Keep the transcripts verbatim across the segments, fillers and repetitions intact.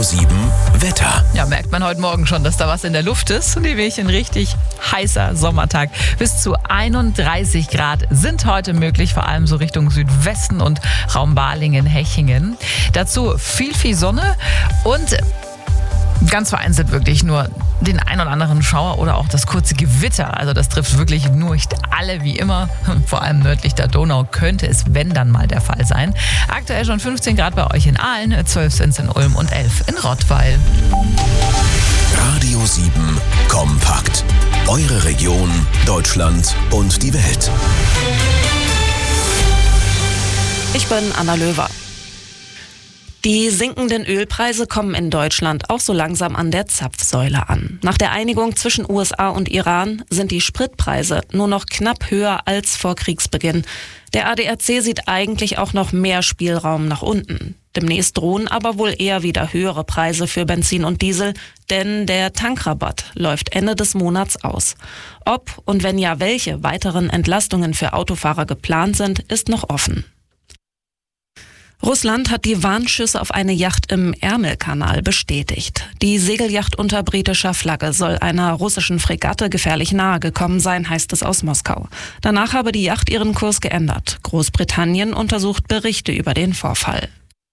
sieben Wetter. Ja, merkt man heute Morgen schon, dass da was in der Luft ist. Und die Wehchen richtig heißer Sommertag. Bis zu einunddreißig Grad sind heute möglich, vor allem so Richtung Südwesten und Raum Balingen, Hechingen. Dazu viel, viel Sonne und ganz vereinzelt wirklich nur den ein oder anderen Schauer oder auch das kurze Gewitter. Also das trifft wirklich nur nicht alle wie immer. Vor allem nördlich der Donau könnte es, wenn dann mal der Fall sein. Aktuell schon fünfzehn Grad bei euch in Aalen, zwölf sind es in Ulm und elf in Rottweil. Radio sieben Kompakt. Eure Region, Deutschland und die Welt. Ich bin Anna Löwer. Die sinkenden Ölpreise kommen in Deutschland auch so langsam an der Zapfsäule an. Nach der Einigung zwischen U S A und Iran sind die Spritpreise nur noch knapp höher als vor Kriegsbeginn. Der A D A C sieht eigentlich auch noch mehr Spielraum nach unten. Demnächst drohen aber wohl eher wieder höhere Preise für Benzin und Diesel, denn der Tankrabatt läuft Ende des Monats aus. Ob und wenn ja, welche weiteren Entlastungen für Autofahrer geplant sind, ist noch offen. Russland hat die Warnschüsse auf eine Yacht im Ärmelkanal bestätigt. Die Segelyacht unter britischer Flagge soll einer russischen Fregatte gefährlich nahe gekommen sein, heißt es aus Moskau. Danach habe die Yacht ihren Kurs geändert. Großbritannien untersucht Berichte über den Vorfall.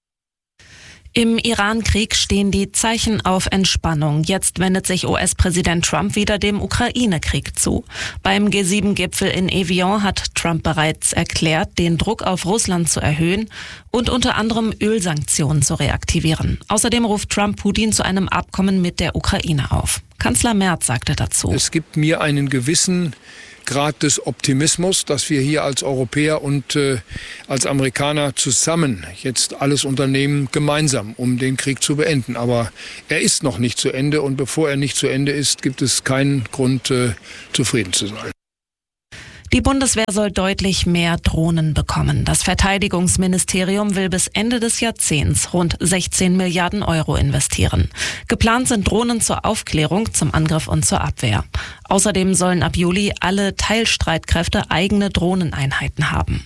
Im Iran-Krieg stehen die Zeichen auf Entspannung. Jetzt wendet sich U S-Präsident Trump wieder dem Ukraine-Krieg zu. Beim G sieben Gipfel in Evian hat Trump bereits erklärt, den Druck auf Russland zu erhöhen und unter anderem Ölsanktionen zu reaktivieren. Außerdem ruft Trump Putin zu einem Abkommen mit der Ukraine auf. Kanzler Merz sagte dazu: Es gibt mir einen gewissen Grad des Optimismus, dass wir hier als Europäer und äh, als Amerikaner zusammen jetzt alles unternehmen, gemeinsam, um den Krieg zu beenden. Aber er ist noch nicht zu Ende und bevor er nicht zu Ende ist, gibt es keinen Grund, äh, zufrieden zu sein. Die Bundeswehr soll deutlich mehr Drohnen bekommen. Das Verteidigungsministerium will bis Ende des Jahrzehnts rund sechzehn Milliarden Euro investieren. Geplant sind Drohnen zur Aufklärung, zum Angriff und zur Abwehr. Außerdem sollen ab Juli alle Teilstreitkräfte eigene Drohneneinheiten haben.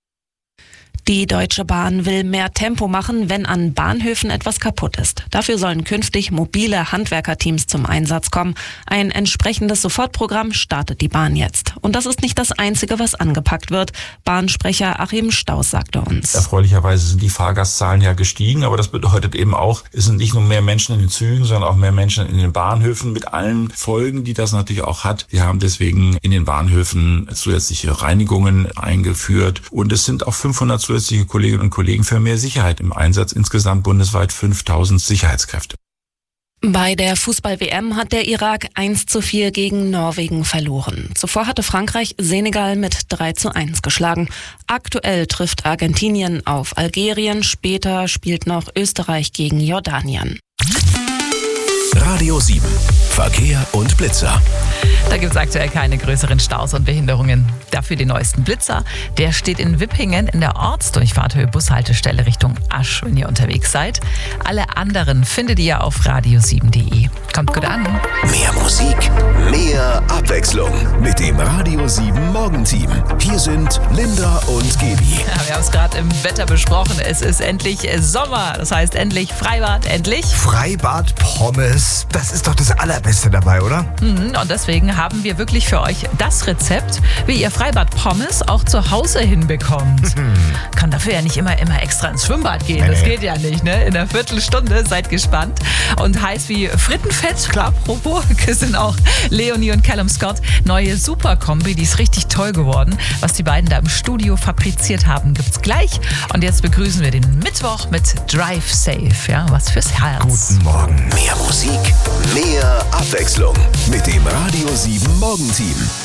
Die Deutsche Bahn will mehr Tempo machen, wenn an Bahnhöfen etwas kaputt ist. Dafür sollen künftig mobile Handwerkerteams zum Einsatz kommen. Ein entsprechendes Sofortprogramm startet die Bahn jetzt. Und das ist nicht das Einzige, was angepackt wird. Bahnsprecher Achim Staus sagte uns: Erfreulicherweise sind die Fahrgastzahlen ja gestiegen, aber das bedeutet eben auch, es sind nicht nur mehr Menschen in den Zügen, sondern auch mehr Menschen in den Bahnhöfen mit allen Folgen, die das natürlich auch hat. Wir haben deswegen in den Bahnhöfen zusätzliche Reinigungen eingeführt und es sind auch fünfhundert zusätzliche Kolleginnen und Kollegen für mehr Sicherheit im Einsatz. Insgesamt bundesweit fünftausend Sicherheitskräfte. Bei der Fußball-W M hat der Irak eins zu vier gegen Norwegen verloren. Zuvor hatte Frankreich Senegal mit drei zu eins geschlagen. Aktuell trifft Argentinien auf Algerien. Später spielt noch Österreich gegen Jordanien. Radio sieben Verkehr und Blitzer. Da gibt es aktuell keine größeren Staus und Behinderungen. Dafür den neuesten Blitzer. Der steht in Wippingen in der Ortsdurchfahrthöhe Bushaltestelle Richtung Asch, wenn ihr unterwegs seid. Alle anderen findet ihr auf radio sieben punkt de. Kommt gut an. Mehr Musik, mehr Abwechslung mit dem Radio sieben Morgenteam. Hier sind Linda und Gaby. Ja, wir haben es gerade im Wetter besprochen. Es ist endlich Sommer. Das heißt endlich Freibad, endlich Freibad Pommes. Das ist doch das Allerbeste dabei, oder? Mhm, und deswegen haben wir wirklich für euch das Rezept, wie ihr Freibad Pommes auch zu Hause hinbekommt. Mhm. Kann dafür ja nicht immer, immer extra ins Schwimmbad gehen. Nee, das nee. geht ja nicht, ne? In einer Viertelstunde, seid gespannt. Und heiß wie Frittenfett, klar, apropos, sind auch Leonie und Callum Scott. Neue Superkombi, die ist richtig toll geworden. Was die beiden da im Studio fabriziert haben, gibt's gleich. Und jetzt begrüßen wir den Mittwoch mit Drive Safe. Ja, was fürs Herz. Guten Morgen. Mehr Musik, mehr Abwechslung mit dem Radio sieben Morgenteam.